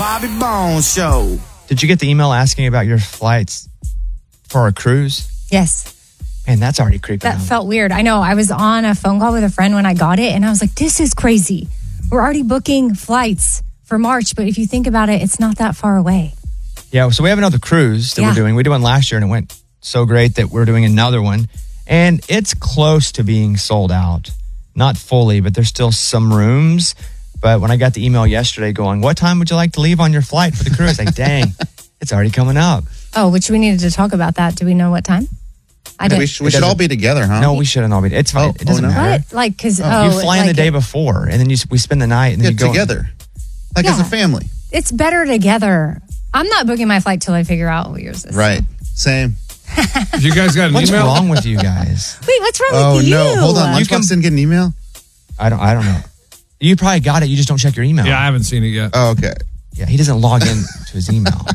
Bobby Bones Show. Did you get the email asking about your flights for our cruise? Yes. Man, that's already creeping That out. felt weird. I know. I was on a phone call with a friend when I got it, and I was like, this is crazy. We're already booking flights for March, but if you think about it, it's not that far away. Yeah, so we have another cruise that we're doing. We did one last year, and it went so great that we're doing another one. And it's close to being sold out. Not fully, but there's still some rooms. But when I got the email yesterday going, what time would you like to leave on your flight for the cruise? Like, dang, it's already coming up. Oh, which we needed to talk about that. Do we know what time? We should all be together, huh? No, we shouldn't all be. It's fine. It doesn't matter. What? Like, because you fly in the day before, and then we spend the night, and then you go together, like as a family. It's better together. I'm not booking my flight till I figure out what yours is. Right. Same. You guys got an What's email? What's wrong with you guys? Wait, what's wrong with you? Oh no! Hold on. Lunchbox didn't get an email. I don't know. You probably got it. You just don't check your email. Yeah, I haven't seen it yet. Oh, okay. Yeah, he doesn't log in to his email.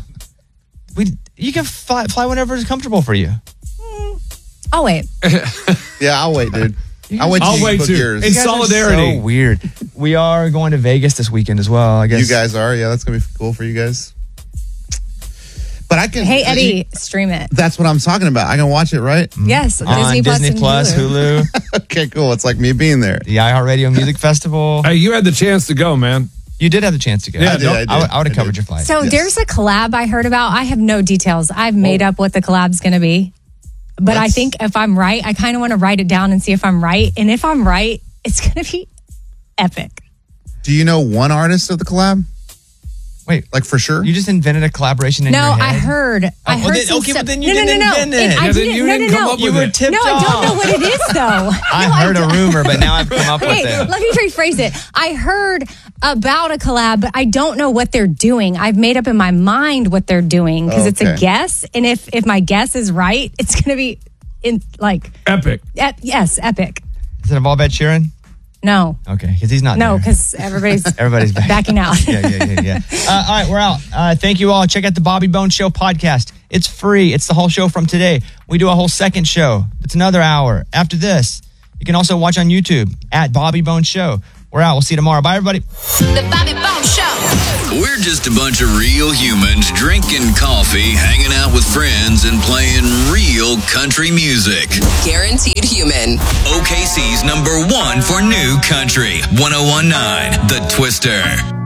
You can fly whenever it's comfortable for you. I'll wait. Yeah, I'll wait, dude. I'll wait too. yours. In solidarity. So weird. We are going to Vegas this weekend as well, I guess. You guys are? Yeah, that's going to be cool for you guys. But I can. Hey, Eddie, stream it. That's what I'm talking about. I can watch it, right? Yes, on Disney Plus, Hulu. Okay, cool. It's like me being there. The iHeartRadio Music Festival. Hey, you had the chance to go, man. You did have the chance to go. Yeah, I did. I would have covered your flight. So there's a collab I heard about. I have no details. I've made up what the collab's going to be. But I think if I'm right, I kind of want to write it down and see if I'm right. And if I'm right, it's going to be epic. Do you know one artist of the collab? Wait, like for sure? You just invented a collaboration in your head? No, I heard. I heard some but stuff. then you didn't invent it. I didn't. No. You were tipped No, I don't know what it is, though. I heard a rumor, but now I've come up with Okay, it. let me rephrase it. I heard about a collab, but I don't know what they're doing. I've made up in my mind what they're doing because it's a guess. And if my guess is right, it's going to be epic. Yes, epic. Does it involve Ed Sheeran? No. Okay, because he's not No, there. because everybody's backing out. Yeah. All right, we're out. Thank you all. Check out the Bobby Bones Show podcast. It's free. It's the whole show from today. We do a whole second show. It's another hour. After this, you can also watch on YouTube at Bobby Bones Show. We're out. We'll see you tomorrow. Bye, everybody. The Bobby Bones Show. We're just a bunch of real humans drinking coffee, hanging out with friends, and playing real country music. Guaranteed human. OKC's #1 for new country. 101.9 The Twister.